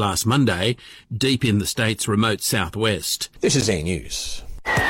last Monday, deep in the state's remote southwest. This is Air News.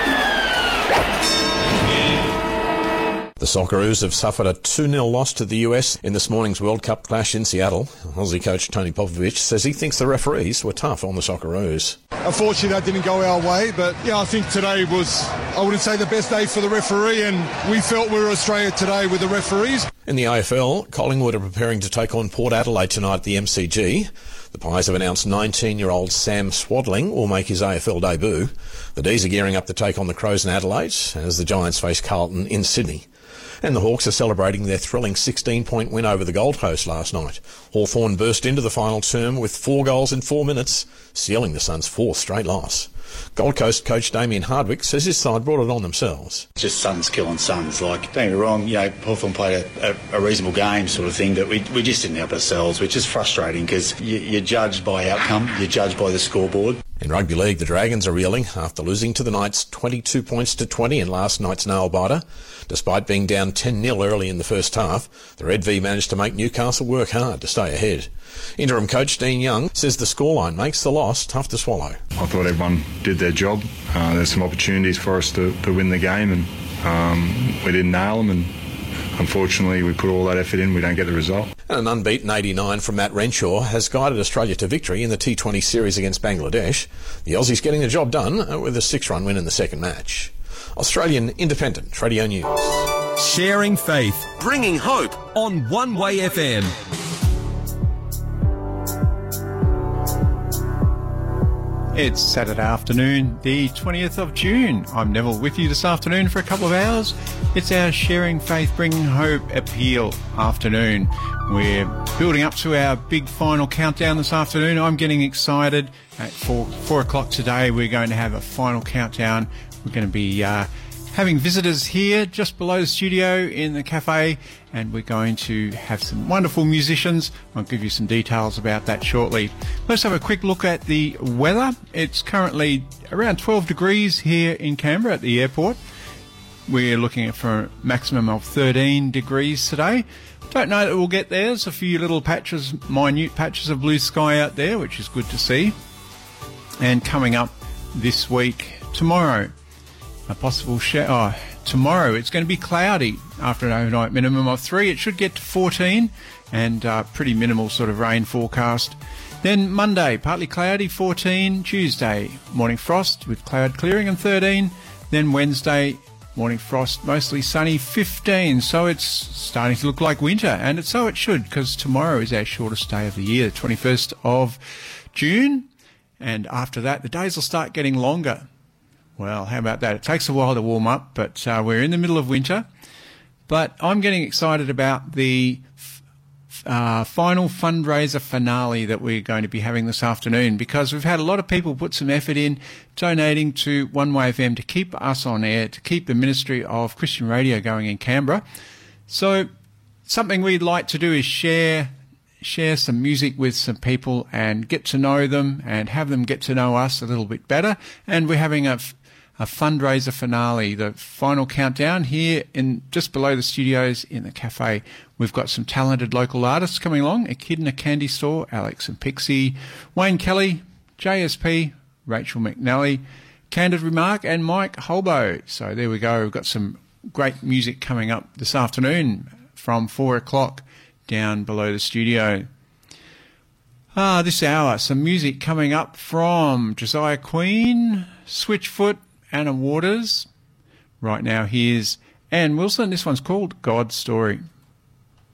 The Socceroos have suffered a 2-0 loss to the US in this morning's World Cup clash in Seattle. Aussie coach Tony Popovich says he thinks the referees were tough on the Socceroos. Unfortunately, that didn't go our way, but yeah, I think today was, I wouldn't say the best day for the referee, and we felt we were Australia today with the referees. In the AFL, Collingwood are preparing to take on Port Adelaide tonight at the MCG. The Pies have announced 19-year-old Sam Swadling will make his AFL debut. The D's are gearing up to take on the Crows in Adelaide as the Giants face Carlton in Sydney. And the Hawks are celebrating their thrilling 16-point win over the Gold Coast last night. Hawthorn burst into the final term with 4 goals in 4 minutes, sealing the Suns' 4th straight loss. Gold Coast coach Damien Hardwick says his side brought it on themselves. Just Suns killing Suns. Like, don't get me wrong, Hawthorn played a reasonable game sort of thing, but we just didn't help ourselves, which is frustrating because you're judged by outcome, you're judged by the scoreboard. In rugby league, the Dragons are reeling after losing to the Knights 22 points to 20 in last night's nail-biter. Despite being down 10-0 early in the first half, the Red V managed to make Newcastle work hard to stay ahead. Interim coach Dean Young says the scoreline makes the loss tough to swallow. I thought everyone did their job. There's some opportunities for us to win the game, and we didn't nail them, and unfortunately we put all that effort in, we don't get the result. And an unbeaten 89 from Matt Renshaw has guided Australia to victory in the T20 series against Bangladesh. The Aussies getting the job done with a 6-run win in the second match. Australian Independent Radio News. Sharing faith, bringing hope on One Way FM. It's Saturday afternoon, the 20th of June. I'm Neville with you this afternoon for a couple of hours. It's our Sharing Faith, Bringing Hope Appeal afternoon. We're building up to our big final countdown this afternoon. I'm getting excited. At 4 o'clock today, we're going to have a final countdown. We're going to be having visitors here just below the studio in the cafe, and we're going to have some wonderful musicians. I'll give you some details about that shortly. Let's have a quick look at the weather. It's currently around 12 degrees here in Canberra at the airport. We're looking for a maximum of 13 degrees today. Don't know that we'll get there. There's a few little patches, minute patches of blue sky out there, which is good to see. And coming up this week, tomorrow, a possible shower. Tomorrow it's going to be cloudy after an overnight minimum of 3. It should get to 14 and pretty minimal sort of rain forecast. Then Monday, partly cloudy, 14. Tuesday, morning frost with cloud clearing and 13. Then Wednesday, morning frost, mostly sunny, 15. So it's starting to look like winter, and so it should, because tomorrow is our shortest day of the year, the 21st of June. And after that, the days will start getting longer. Well, how about that? It takes a while to warm up, but we're in the middle of winter. But I'm getting excited about the final fundraiser finale that we're going to be having this afternoon, because we've had a lot of people put some effort in donating to One Way FM to keep us on air, to keep the Ministry of Christian Radio going in Canberra. So something we'd like to do is share some music with some people and get to know them and have them get to know us a little bit better. And we're having a fundraiser finale, the final countdown here in just below the studios in the cafe. We've got some talented local artists coming along: Echidna Candy Store, Alex and Pixie, Wayne Kelly, JSP, Rachel McNally, Candid Remark and Mike Holbo. So there we go. We've got some great music coming up this afternoon from 4 o'clock down below the studio. This hour, some music coming up from Josiah Queen, Switchfoot, Anna Waters. Right now, here's Ann Wilson. This one's called God's Story.